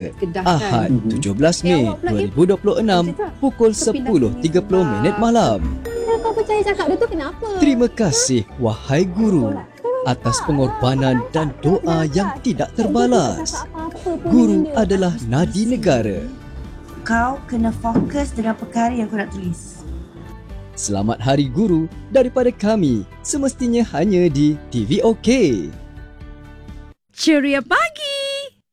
Ahad 17 Mei 2026 pukul 10.30 malam. Kau percaya cakap dia tu kenapa? Terima kasih wahai guru atas pengorbanan dan doa yang tidak terbalas. Guru adalah nadi negara. Kau kena fokus dengan perkara yang kau nak tulis. Selamat Hari Guru daripada kami, semestinya hanya di TV OK. Ceria